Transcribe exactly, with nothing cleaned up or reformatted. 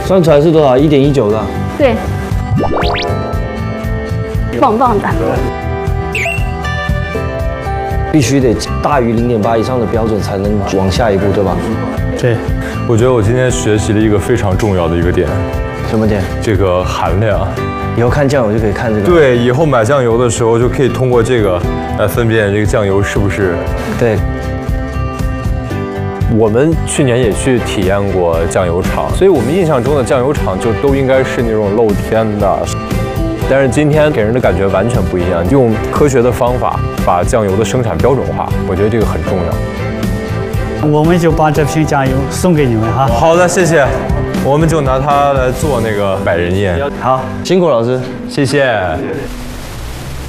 算出来是多少？一点一九的。 对，棒棒的。 必须得大于零点八以上的标准才能往下一步，对吧？ 对， 我觉得我今天学习了一个非常重要的一个点， 什么点？ 这个含量。 以后看酱油就可以看这个。 对，以后买酱油的时候就可以通过这个来分辨这个酱油是不是。 对。 我们去年也去体验过酱油厂，所以我们印象中的酱油厂就都应该是那种露天的。但是今天给人的感觉完全不一样，用科学的方法把酱油的生产标准化，我觉得这个很重要。 我们就把这瓶酱油送给你们哈。 好的，谢谢。我们就拿它来做那个百人宴。 好，辛苦老师， 谢谢。